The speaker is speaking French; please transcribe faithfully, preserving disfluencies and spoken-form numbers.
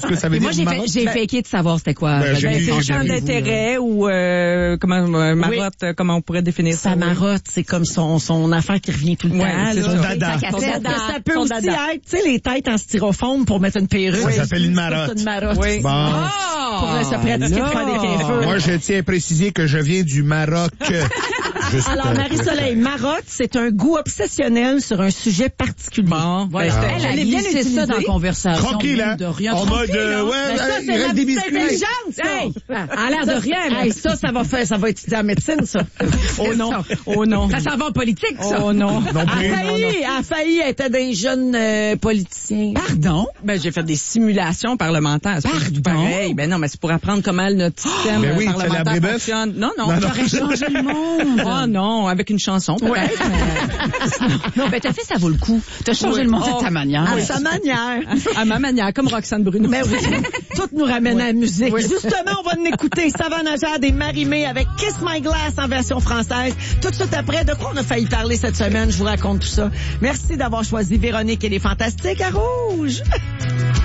que ça veut Et dire moi, j'ai, marotte? fait, j'ai Ben, faké de savoir c'était quoi. Ben, j'ai Ben, vu, c'est j'ai champ bien vu, d'intérêt ou euh, comment euh, marotte, oui. comment on pourrait définir ça? Sa marotte, c'est comme son, son affaire qui revient tout le Ouais, temps. c'est là. son dada. Sa cassette. Son dada. Ça peut Son aussi dada. être, tu sais, les têtes en styrofoam pour mettre une perruque. Ça s'appelle une marotte. C'est une marotte. Oui. Bon. Pour euh, se pratiquer pour faire des riens-feux. Moi, je tiens à préciser que je viens du Maroc. Juste, Alors, euh, Marie-Soleil, marotte, c'est un goût obsessionnel sur un sujet particulier. Bon, Voilà. ben, Elle je a l'ai bien glissé utilisé. ça dans la conversation. Tranquille, hein? De rien. En mode, Tranquille, euh, hein? ouais, Ben, ça, ouais, c'est il reste la des petite biscuits. intelligence, ça. Hey, en l'air de rien, Hey, ça, ça va faire, ça va étudier en médecine, ça. Oh non, oh non. Ça s'en va en politique, ça. Oh non. Non plus. Elle a failli, elle a failli être des jeunes euh, politiciens. Pardon? Ben, j'ai fait des simulations parlementaires. C'est pas du tout Pardon? pareil. Ben non, mais c'est pour apprendre comment notre système Ben oui, euh, tu fais la parlementaire brébeuf. fonctionne. Non, non. Non, non. J'aurais changé le monde. Oh non, avec une chanson, peut-être. mais- Non, ben, t'as fait, ça vaut le coup. T'as changé Oui. le monde Oh. à ta manière. Oui. À sa manière. À ma manière, comme Roxane Bruno. Mais oui, tout nous ramène à la musique. Oui. Justement, on va en écouter Savannah Jade et Marie-Mé avec Kiss My Glass en version française. Tout de suite après, de quoi on a failli parler cette semaine, je vous raconte tout ça. Merci d'avoir choisi Véronique et les Fantastiques à Rouge.